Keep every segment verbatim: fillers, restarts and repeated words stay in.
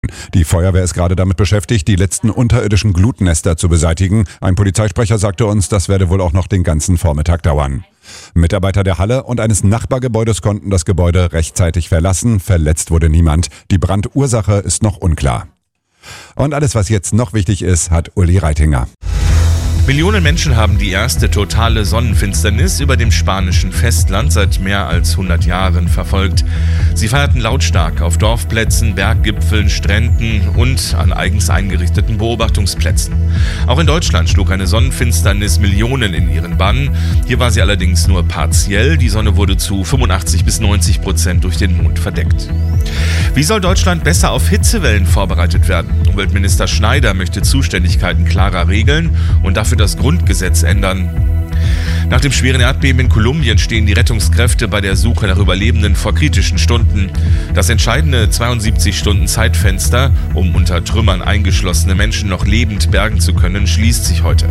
Die Feuerwehr ist gerade damit beschäftigt, die letzten unterirdischen Glutnester zu beseitigen. Ein Polizeisprecher sagte uns, das werde wohl auch noch den ganzen Vormittag dauern. Mitarbeiter der Halle und eines Nachbargebäudes konnten das Gebäude rechtzeitig verlassen. Verletzt wurde niemand. Die Brandursache ist noch unklar. Und alles, was jetzt noch wichtig ist, hat Uli Reitinger. Millionen Menschen haben die erste totale Sonnenfinsternis über dem spanischen Festland seit mehr als hundert Jahren verfolgt. Sie feierten lautstark auf Dorfplätzen, Berggipfeln, Stränden und an eigens eingerichteten Beobachtungsplätzen. Auch in Deutschland schlug eine Sonnenfinsternis Millionen in ihren Bann. Hier war sie allerdings nur partiell. Die Sonne wurde zu fünfundachtzig bis neunzig Prozent durch den Mond verdeckt. Wie soll Deutschland besser auf Hitzewellen vorbereitet werden? Umweltminister Schneider möchte Zuständigkeiten klarer regeln und dafür das Grundgesetz ändern. Nach dem schweren Erdbeben in Kolumbien stehen die Rettungskräfte bei der Suche nach Überlebenden vor kritischen Stunden. Das entscheidende zweiundsiebzig Stunden Zeitfenster, um unter Trümmern eingeschlossene Menschen noch lebend bergen zu können, schließt sich heute.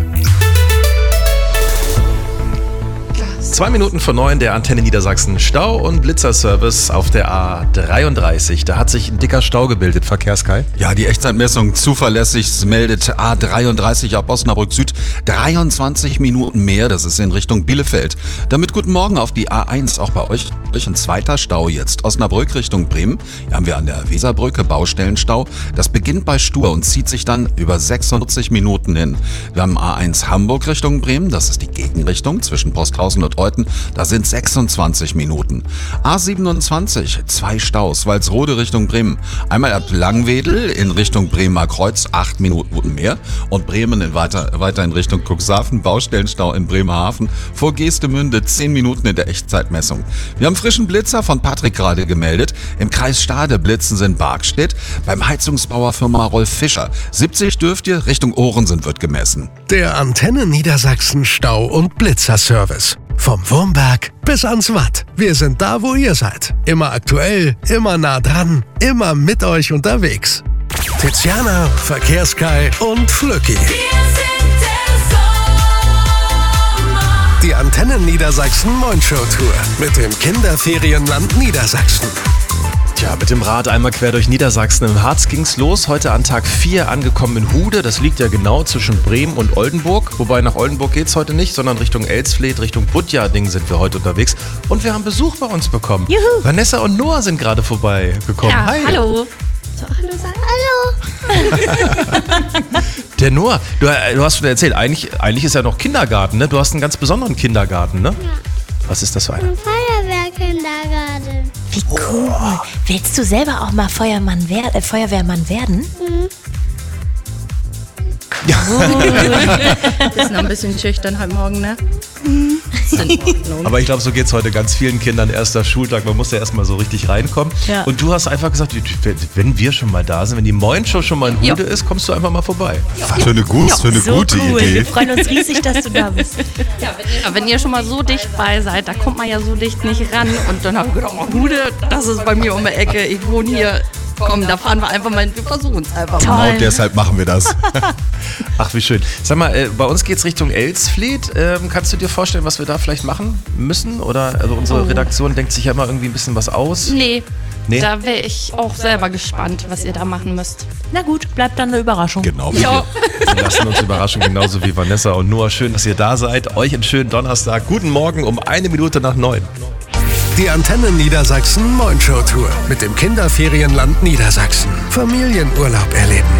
Zwei Minuten vor neun, der Antenne Niedersachsen Stau- und Blitzerservice auf der A dreiunddreißig. Da hat sich ein dicker Stau gebildet, Verkehrskai. Ja, die Echtzeitmessung zuverlässig meldet A dreiunddreißig ab Osnabrück Süd dreiundzwanzig Minuten mehr. Das ist in Richtung Bielefeld. Damit guten Morgen auf die A eins, auch bei euch. Ein zweiter Stau jetzt. Osnabrück Richtung Bremen. Hier haben wir an der Weserbrücke Baustellenstau. Das beginnt bei Stur und zieht sich dann über sechsundvierzig Minuten hin. Wir haben A eins Hamburg Richtung Bremen. Das ist die Gegenrichtung zwischen Posthausen und Reuten. Da sind sechsundzwanzig Minuten. A siebenundzwanzig, zwei Staus, Walsrode Richtung Bremen. Einmal ab Langwedel in Richtung Bremer Kreuz, acht Minuten mehr. Und Bremen in weiter, weiter in Richtung Cuxhaven, Baustellenstau in Bremerhaven. Vor Geestemünde zehn Minuten in der Echtzeitmessung. Wir haben frischen Blitzer von Patrick gerade gemeldet. Im Kreis Stade blitzen sie in Barkstedt. Beim Heizungsbauer Firma Rolf Fischer. siebzig dürft ihr, Richtung Ohrensen wird gemessen. Der Antenne Niedersachsen Stau- und Blitzerservice. Vom Wurmberg bis ans Watt. Wir sind da, wo ihr seid. Immer aktuell, immer nah dran, immer mit euch unterwegs. Tiziana, Verkehrskai und Flücki. Die Antenne Niedersachsen Moin-Show Tour mit dem Kinderferienland Niedersachsen. Tja, mit dem Rad einmal quer durch Niedersachsen. Im Harz ging's los, heute an Tag vier angekommen in Hude. Das liegt ja genau zwischen Bremen und Oldenburg. Wobei nach Oldenburg geht's heute nicht, sondern Richtung Elsfleth, Richtung Budjading sind wir heute unterwegs. Und wir haben Besuch bei uns bekommen. Juhu. Vanessa und Noah sind gerade vorbeigekommen. Ja, Hi. hallo. So, hallo sagen. Hallo. Der Noah, du, du hast schon erzählt, eigentlich, eigentlich ist ja noch Kindergarten, ne? Du hast einen ganz besonderen Kindergarten, ne? Ja. Was ist das für einer? Ein Feuerwehrkindergarten. Wie cool. Oh. Willst du selber auch mal Feuermann wer- äh, Feuerwehrmann werden? Mhm. Ja. Ist noch ein bisschen schüchtern heute Morgen, ne? Aber ich glaube, so geht es heute ganz vielen Kindern. Erster Schultag, man muss ja erstmal so richtig reinkommen. Ja. Und du hast einfach gesagt, wenn wir schon mal da sind, wenn die Moin-Show schon mal in Hude ja. ist, kommst du einfach mal vorbei. Was für eine, gut, für eine so gute cool. Idee. Wir freuen uns riesig, dass du da bist. Ja, wenn ihr, wenn ihr schon mal so dicht bei seid, da kommt man ja so dicht nicht ran. Und dann habe ich gedacht, oh, Hude, das ist bei mir um die Ecke. Ich wohne hier. Komm, da fahren wir einfach mal hin. Wir versuchen es einfach mal. Genau deshalb machen wir das. Ach, wie schön. Sag mal, äh, bei uns geht es Richtung Elsfleth. Ähm, kannst du dir vorstellen, was wir da vielleicht machen müssen? Oder also unsere Oh. Redaktion denkt sich ja immer irgendwie ein bisschen was aus. Nee, Nee? da wäre ich auch selber gespannt, was ihr da machen müsst. Na gut, bleibt dann eine Überraschung. Genau. Ja. Wir lassen uns überraschen, genauso wie Vanessa und Noah. Schön, dass ihr da seid. Euch einen schönen Donnerstag. Guten Morgen um eine Minute nach neun. Die Antenne Niedersachsen Moin-Show Tour mit dem Kinderferienland Niedersachsen. Familienurlaub erleben.